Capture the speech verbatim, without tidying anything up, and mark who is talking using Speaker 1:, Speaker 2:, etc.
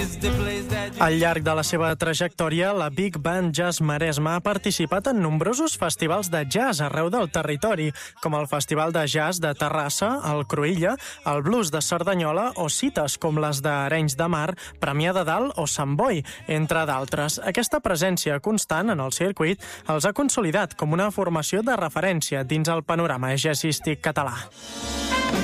Speaker 1: Al llarg de la seva trajectòria, la Big Band Jazz Maresme ha participat en nombrosos festivals de jazz arreu del territori, com el Festival de Jazz de Terrassa, el Cruïlla, el Blues de Cerdanyola o cites com les d'Arenys de Mar, Premià de Dalt o Sant Boi, entre d'altres. Aquesta presència constant en el circuit els ha consolidat com una formació de referència dins el panorama jazzístic català.